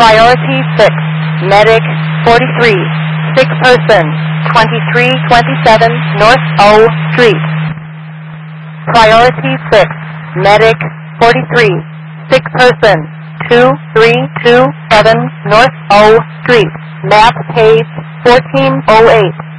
Priority 6, Medic 43, sick person, 2327 North O Street. Priority 6, Medic 43, sick person, 2327 North O Street. Map page 1408.